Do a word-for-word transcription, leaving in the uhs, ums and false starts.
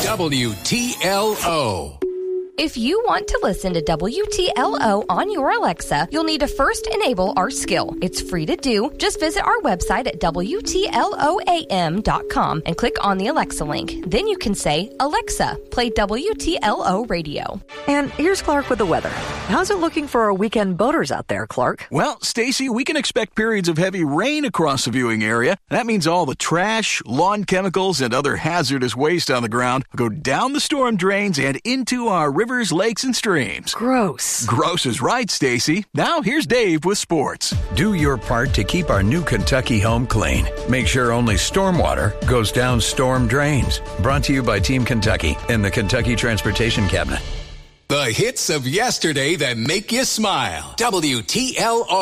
W T L O. If you want to listen to W T L O on your Alexa, you'll need to first enable our skill. It's free to do. Just visit our website at W T L O A M dot com and click on the Alexa link. Then you can say, Alexa, play W T L O radio. And here's Clark with the weather. How's it looking for our weekend boaters out there, Clark? Well, Stacy, we can expect periods of heavy rain across the viewing area. That means all the trash, lawn chemicals, and other hazardous waste on the ground go down the storm drains and into our rivers, lakes, and streams. Gross. Gross is right, Stacy. Now here's Dave with sports. Do your part to keep our new Kentucky home clean. Make sure only stormwater goes down storm drains. Brought to you by Team Kentucky and the Kentucky Transportation Cabinet. The hits of yesterday that make you smile. W T L O.